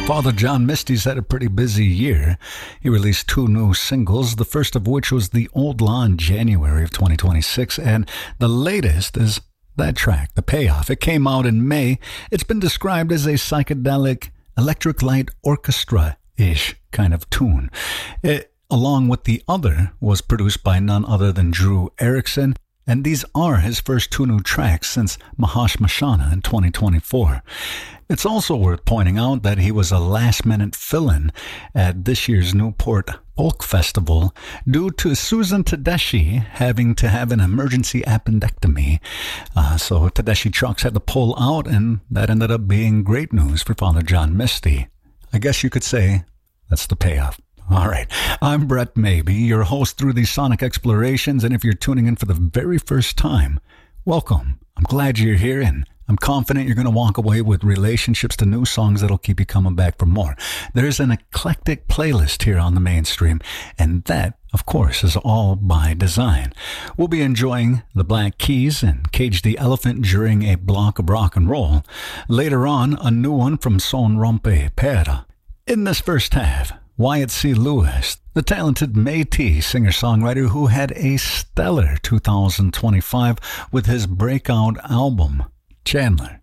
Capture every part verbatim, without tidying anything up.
Father John Misty's had a pretty busy year. He released two new singles, the first of which was The Old Law in January of twenty twenty-six, and the latest is that track, The Payoff. It came out in May. It's been described as a psychedelic electric light orchestra-ish kind of tune. It, along with the other, was produced by none other than Drew Erickson, and these are his first two new tracks since Mahash Mashana in twenty twenty-four. It's also worth pointing out that he was a last-minute fill-in at this year's Newport Folk Festival due to Susan Tedeschi having to have an emergency appendectomy. Uh, so Tedeschi Trucks had to pull out, and that ended up being great news for Father John Misty. I guess you could say that's the payoff. All right, I'm Brett Maybe, your host through these sonic explorations, and if you're tuning in for the very first time, welcome. I'm glad you're here, and I'm confident you're going to walk away with relationships to new songs that'll keep you coming back for more. There's an eclectic playlist here on the mainstream, and that, of course, is all by design. We'll be enjoying the Black Keys and Cage the Elephant during a block of rock and roll. Later on, a new one from Son Rompe Pera. In this first half, Wyatt C. Lewis, the talented Métis singer-songwriter who had a stellar two thousand twenty-five with his breakout album, Chandler.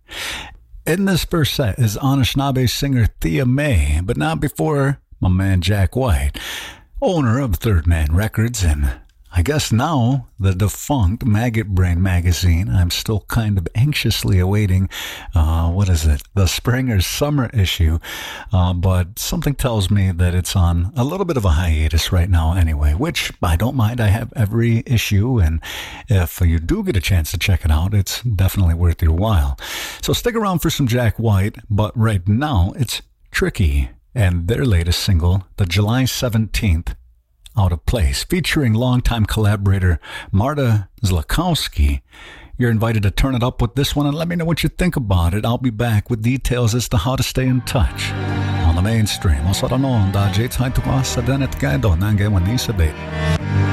In this first set is Anishinaabe singer Thea May, but not before my man Jack White, owner of Third Man Records, and I guess now the defunct Maggot Brain magazine. I'm still kind of anxiously awaiting, uh, what is it, the spring or summer issue, uh, but something tells me that it's on a little bit of a hiatus right now anyway, which I don't mind. I have every issue, and if you do get a chance to check it out, it's definitely worth your while. So stick around for some Jack White, but right now it's Tricky and their latest single, the July seventeenth, Out of Place, featuring longtime collaborator Marta Zlakowski. You're invited to turn it up with this one and let me know what you think about it. I'll be back with details as to how to stay in touch on the mainstream. Osaranon da jets hai tu asa denet gado nange wanisa be.